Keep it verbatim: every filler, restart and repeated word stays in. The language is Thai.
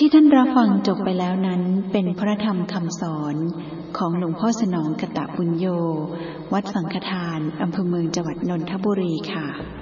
ที่ท่านรับฟังจบไปแล้วนั้นเป็นพระธรรมคำสอนของหลวงพ่อสนองกตบุญโญวัดสังฆทานอำเภอเมืองจังหวัดนนทบุรีค่ะ